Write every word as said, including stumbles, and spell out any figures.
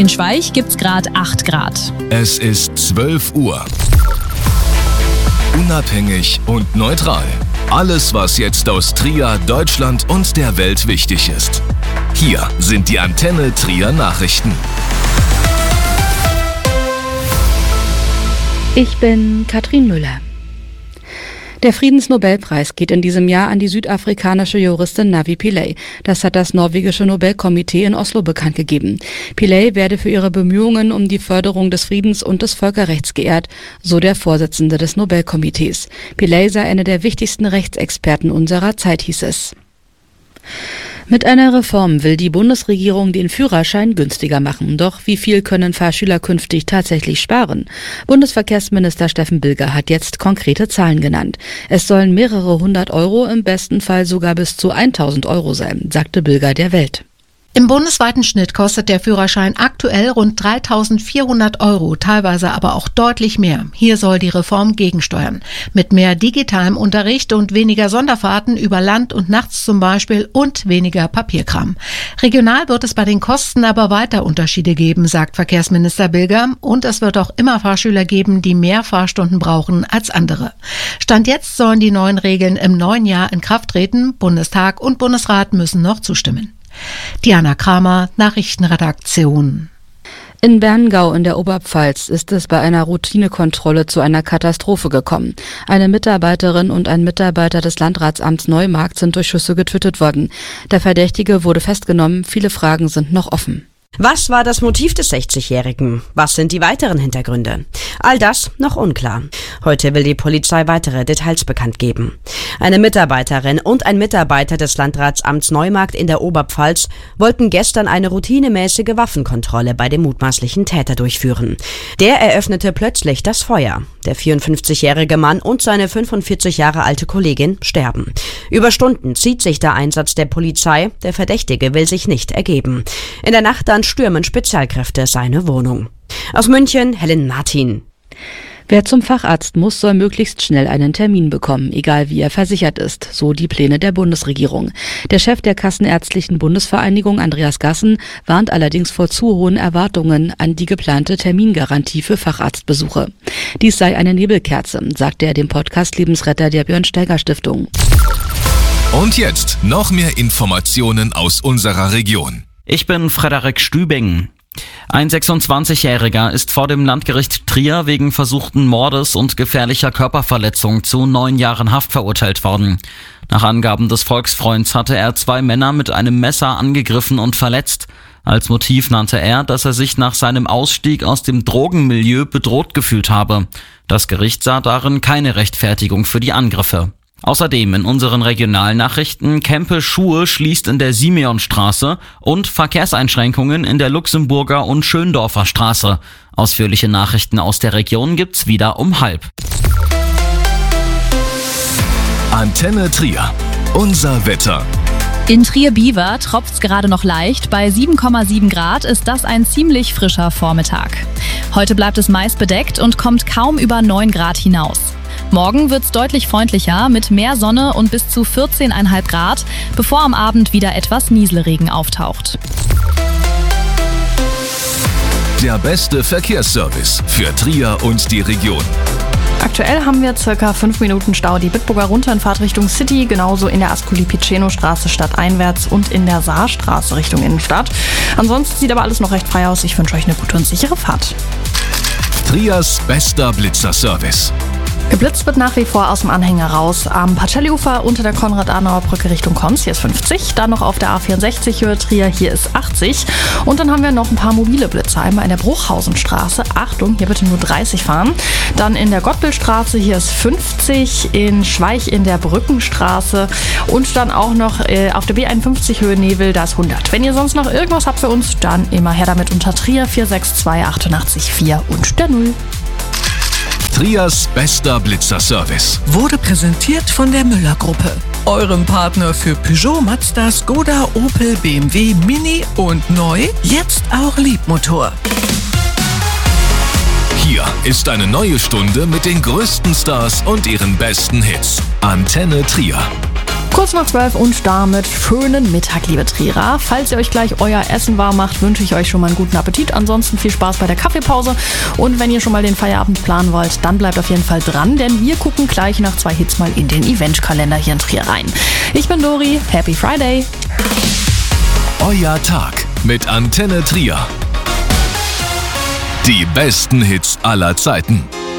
In Schweich gibt's gerade acht Grad. Es ist zwölf Uhr. Unabhängig und neutral. Alles, was jetzt aus Trier, Deutschland und der Welt wichtig ist. Hier sind die Antenne Trier Nachrichten. Ich bin Katrin Müller. Der Friedensnobelpreis geht in diesem Jahr an die südafrikanische Juristin Navi Pillay. Das hat das norwegische Nobelkomitee in Oslo bekannt gegeben. Pillay werde für ihre Bemühungen um die Förderung des Friedens und des Völkerrechts geehrt, so der Vorsitzende des Nobelkomitees. Pillay sei eine der wichtigsten Rechtsexperten unserer Zeit, hieß es. Mit einer Reform will die Bundesregierung den Führerschein günstiger machen. Doch wie viel können Fahrschüler künftig tatsächlich sparen? Bundesverkehrsminister Steffen Bilger hat jetzt konkrete Zahlen genannt. Es sollen mehrere hundert Euro, im besten Fall sogar bis zu tausend Euro sein, sagte Bilger der Welt. Im bundesweiten Schnitt kostet der Führerschein aktuell rund dreitausendvierhundert Euro, teilweise aber auch deutlich mehr. Hier soll die Reform gegensteuern. Mit mehr digitalem Unterricht und weniger Sonderfahrten über Land und nachts zum Beispiel und weniger Papierkram. Regional wird es bei den Kosten aber weiter Unterschiede geben, sagt Verkehrsminister Bilger. Und es wird auch immer Fahrschüler geben, die mehr Fahrstunden brauchen als andere. Stand jetzt sollen die neuen Regeln im neuen Jahr in Kraft treten. Bundestag und Bundesrat müssen noch zustimmen. Diana Kramer, Nachrichtenredaktion. In Berngau in der Oberpfalz ist es bei einer Routinekontrolle zu einer Katastrophe gekommen. Eine Mitarbeiterin und ein Mitarbeiter des Landratsamts Neumarkt sind durch Schüsse getötet worden. Der Verdächtige wurde festgenommen, viele Fragen sind noch offen. Was war das Motiv des sechzigjährigen? Was sind die weiteren Hintergründe? All das noch unklar. Heute will die Polizei weitere Details bekannt geben. Eine Mitarbeiterin und ein Mitarbeiter des Landratsamts Neumarkt in der Oberpfalz wollten gestern eine routinemäßige Waffenkontrolle bei dem mutmaßlichen Täter durchführen. Der eröffnete plötzlich das Feuer. Der vierundfünfzigjährige Mann und seine fünfundvierzig Jahre alte Kollegin sterben. Über Stunden zieht sich der Einsatz der Polizei. Der Verdächtige will sich nicht ergeben. In der Nacht dann stürmen Spezialkräfte seine Wohnung. Aus München, Helen Martin. Wer zum Facharzt muss, soll möglichst schnell einen Termin bekommen, egal wie er versichert ist, so die Pläne der Bundesregierung. Der Chef der Kassenärztlichen Bundesvereinigung, Andreas Gassen, warnt allerdings vor zu hohen Erwartungen an die geplante Termingarantie für Facharztbesuche. Dies sei eine Nebelkerze, sagte er dem Podcast Lebensretter der Björn-Steiger-Stiftung. Und jetzt noch mehr Informationen aus unserer Region. Ich bin Frederik Stübing. Ein sechsundzwanzigjähriger ist vor dem Landgericht Trier wegen versuchten Mordes und gefährlicher Körperverletzung zu neun Jahren Haft verurteilt worden. Nach Angaben des Volksfreunds hatte er zwei Männer mit einem Messer angegriffen und verletzt. Als Motiv nannte er, dass er sich nach seinem Ausstieg aus dem Drogenmilieu bedroht gefühlt habe. Das Gericht sah darin keine Rechtfertigung für die Angriffe. Außerdem in unseren Regionalnachrichten: Kempe Schuhe schließt in der Simeonstraße und Verkehrseinschränkungen in der Luxemburger und Schöndorfer Straße. Ausführliche Nachrichten aus der Region gibt's wieder um halb. Antenne Trier. Unser Wetter. In Trier-Biewer tropft's gerade noch leicht. Bei sieben Komma sieben Grad ist das ein ziemlich frischer Vormittag. Heute bleibt es meist bedeckt und kommt kaum über neun Grad hinaus. Morgen wird's deutlich freundlicher mit mehr Sonne und bis zu vierzehn Komma fünf Grad, bevor am Abend wieder etwas Nieselregen auftaucht. Der beste Verkehrsservice für Trier und die Region. Aktuell haben wir circa fünf Minuten Stau die Bitburger runter in Fahrtrichtung City, genauso in der Ascoli-Piceno-Straße stadteinwärts und in der Saarstraße Richtung Innenstadt. Ansonsten sieht aber alles noch recht frei aus. Ich wünsche euch eine gute und sichere Fahrt. Triers bester Blitzerservice. Geblitzt wird nach wie vor aus dem Anhänger raus. Am Pacelli-Ufer unter der Konrad-Adenauer-Brücke Richtung Konz, hier ist fünfzig. Dann noch auf der A vierundsechzig Höhe Trier, hier ist achtzig. Und dann haben wir noch ein paar mobile Blitzer. Einmal in der Bruchhausenstraße, Achtung, hier bitte nur dreißig fahren. Dann in der Gottbildstraße, hier ist fünfzig. In Schweich in der Brückenstraße. Und dann auch noch äh, auf der B einundfünfzig Höhe Nebel, da ist hundert. Wenn ihr sonst noch irgendwas habt für uns, dann immer her damit unter Trier vier sechs zwei achtundachtzig vier und der null. Triers bester Blitzerservice wurde präsentiert von der Müller-Gruppe, eurem Partner für Peugeot, Mazda, Skoda, Opel, B M W, Mini und neu, jetzt auch Liebmotor. Hier ist eine neue Stunde mit den größten Stars und ihren besten Hits. Antenne Trier. Kurz nach zwölf und damit schönen Mittag, liebe Trierer. Falls ihr euch gleich euer Essen warm macht, wünsche ich euch schon mal einen guten Appetit. Ansonsten viel Spaß bei der Kaffeepause. Und wenn ihr schon mal den Feierabend planen wollt, dann bleibt auf jeden Fall dran, denn wir gucken gleich nach zwei Hits mal in den Eventkalender hier in Trier rein. Ich bin Dori, Happy Friday! Euer Tag mit Antenne Trier. Die besten Hits aller Zeiten.